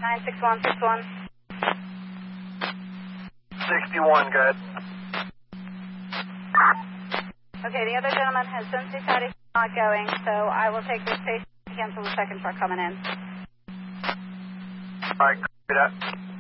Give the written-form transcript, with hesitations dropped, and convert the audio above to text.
96161. 61, good. Okay, the other gentleman has since decided he's not going, so I will take this station to cancel the second truck coming in. All right, copy that.